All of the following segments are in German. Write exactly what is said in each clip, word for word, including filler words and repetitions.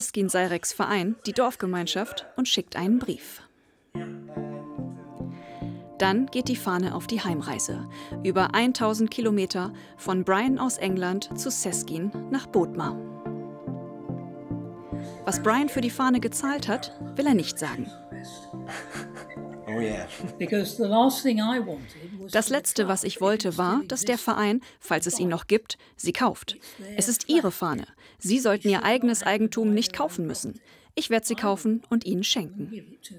Skin-Cyrex Verein, die Dorfgemeinschaft, und schickt einen Brief. Dann geht die Fahne auf die Heimreise. Über tausend Kilometer von Brian aus England zu Seskin nach Bothmer. Was Brian für die Fahne gezahlt hat, will er nicht sagen. Das Letzte, was ich wollte, war, dass der Verein, falls es ihn noch gibt, sie kauft. Es ist ihre Fahne. Sie sollten ihr eigenes Eigentum nicht kaufen müssen. Ich werde sie kaufen und ihnen schenken.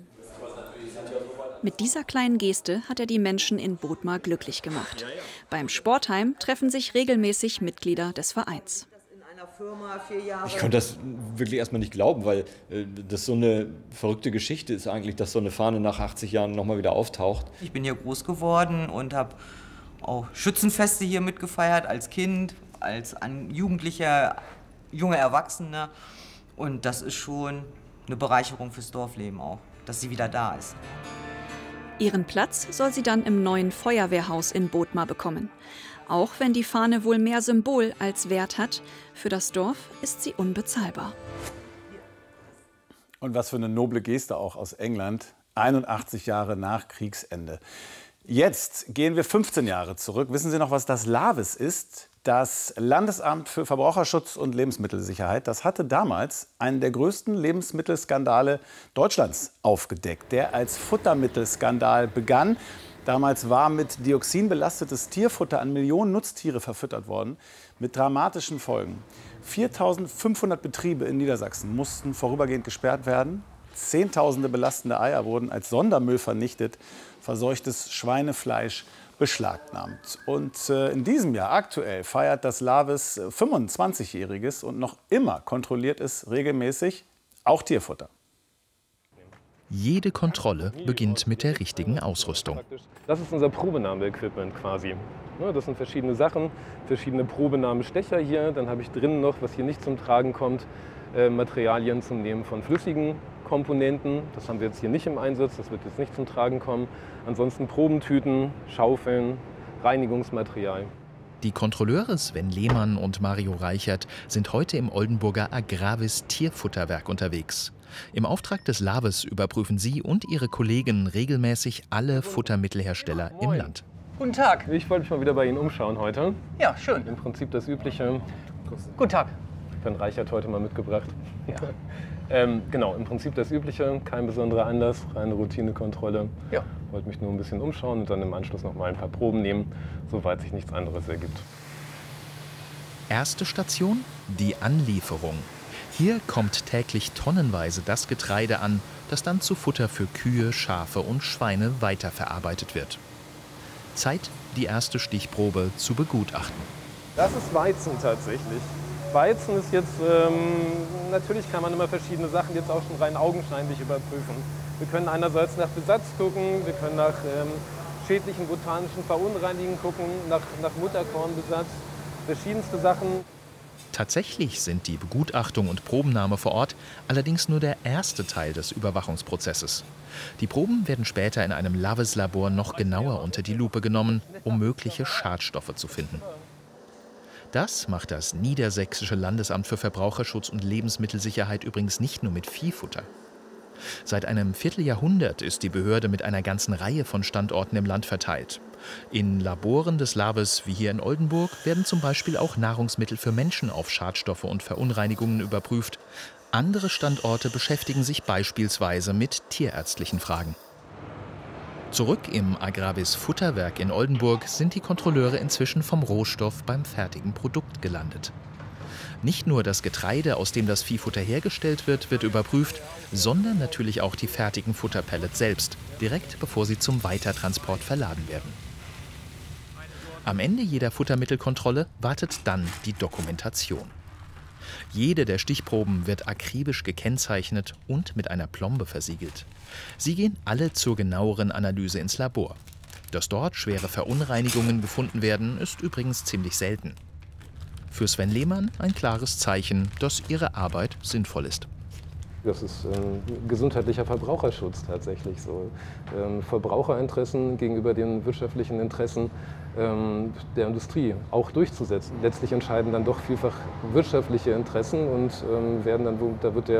Mit dieser kleinen Geste hat er die Menschen in Bothmer glücklich gemacht. Beim Sportheim treffen sich regelmäßig Mitglieder des Vereins. Ich konnte das wirklich erstmal nicht glauben, weil äh, das so eine verrückte Geschichte ist eigentlich, dass so eine Fahne nach achtzig Jahren nochmal wieder auftaucht. Ich bin hier groß geworden und habe auch Schützenfeste hier mitgefeiert, als Kind, als Jugendlicher, junger Erwachsener. Und das ist schon eine Bereicherung fürs Dorfleben auch, dass sie wieder da ist. Ihren Platz soll sie dann im neuen Feuerwehrhaus in Bothmer bekommen. Auch wenn die Fahne wohl mehr Symbol als Wert hat, für das Dorf ist sie unbezahlbar. Und was für eine noble Geste auch aus England, einundachtzig Jahre nach Kriegsende. Jetzt gehen wir fünfzehn Jahre zurück. Wissen Sie noch, was das LAVES ist? Das Landesamt für Verbraucherschutz und Lebensmittelsicherheit, das hatte damals einen der größten Lebensmittelskandale Deutschlands aufgedeckt, der als Futtermittelskandal begann. Damals war mit Dioxin belastetes Tierfutter an Millionen Nutztiere verfüttert worden, mit dramatischen Folgen. viertausendfünfhundert Betriebe in Niedersachsen mussten vorübergehend gesperrt werden. Zehntausende belastende Eier wurden als Sondermüll vernichtet, verseuchtes Schweinefleisch beschlagnahmt. Und äh, in diesem Jahr aktuell feiert das LAVES fünfundzwanzigjähriges und noch immer kontrolliert es regelmäßig auch Tierfutter. Jede Kontrolle beginnt mit der richtigen Ausrüstung. Das ist unser Probenahme-Equipment quasi. Das sind verschiedene Sachen, verschiedene Probenahmestecher hier. Dann habe ich drinnen noch, was hier nicht zum Tragen kommt, äh, Materialien zum Nehmen von flüssigen Komponenten. Das haben wir jetzt hier nicht im Einsatz, das wird jetzt nicht zum Tragen kommen. Ansonsten Probentüten, Schaufeln, Reinigungsmaterial. Die Kontrolleure Sven Lehmann und Mario Reichert sind heute im Oldenburger Agravis Tierfutterwerk unterwegs. Im Auftrag des LAVES überprüfen sie und ihre Kollegen regelmäßig alle Futtermittelhersteller im Land. Guten Tag. Ich wollte mich mal wieder bei Ihnen umschauen heute. Ja, schön. Im Prinzip das Übliche. Guten Tag. Von Reichert heute mal mitgebracht. Ja. ähm, genau, im Prinzip das Übliche, kein besonderer Anlass, reine Routinekontrolle. Ja. Wollte mich nur ein bisschen umschauen und dann im Anschluss noch mal ein paar Proben nehmen, soweit sich nichts anderes ergibt. Erste Station, die Anlieferung. Hier kommt täglich tonnenweise das Getreide an, das dann zu Futter für Kühe, Schafe und Schweine weiterverarbeitet wird. Zeit, die erste Stichprobe zu begutachten. Das ist Weizen tatsächlich. Weizen ist jetzt, ähm, natürlich kann man immer verschiedene Sachen jetzt auch schon rein augenscheinlich überprüfen. Wir können einerseits nach Besatz gucken, wir können nach ähm, schädlichen botanischen Verunreinigungen gucken, nach, nach Mutterkornbesatz, verschiedenste Sachen. Tatsächlich sind die Begutachtung und Probennahme vor Ort allerdings nur der erste Teil des Überwachungsprozesses. Die Proben werden später in einem LAVES-Labor noch genauer unter die Lupe genommen, um mögliche Schadstoffe zu finden. Das macht das Niedersächsische Landesamt für Verbraucherschutz und Lebensmittelsicherheit übrigens nicht nur mit Viehfutter. Seit einem Vierteljahrhundert ist die Behörde mit einer ganzen Reihe von Standorten im Land verteilt. In Laboren des LAVES, wie hier in Oldenburg, werden zum Beispiel auch Nahrungsmittel für Menschen auf Schadstoffe und Verunreinigungen überprüft. Andere Standorte beschäftigen sich beispielsweise mit tierärztlichen Fragen. Zurück im Agravis Futterwerk in Oldenburg sind die Kontrolleure inzwischen vom Rohstoff beim fertigen Produkt gelandet. Nicht nur das Getreide, aus dem das Viehfutter hergestellt wird, wird überprüft, sondern natürlich auch die fertigen Futterpellets selbst, direkt bevor sie zum Weitertransport verladen werden. Am Ende jeder Futtermittelkontrolle wartet dann die Dokumentation. Jede der Stichproben wird akribisch gekennzeichnet und mit einer Plombe versiegelt. Sie gehen alle zur genaueren Analyse ins Labor. Dass dort schwere Verunreinigungen gefunden werden, ist übrigens ziemlich selten. Für Sven Lehmann ein klares Zeichen, dass ihre Arbeit sinnvoll ist. Das ist ähm, gesundheitlicher Verbraucherschutz tatsächlich so. Ähm, Verbraucherinteressen gegenüber den wirtschaftlichen Interessen ähm, der Industrie auch durchzusetzen. Letztlich entscheiden dann doch vielfach wirtschaftliche Interessen und ähm, werden dann, da wird der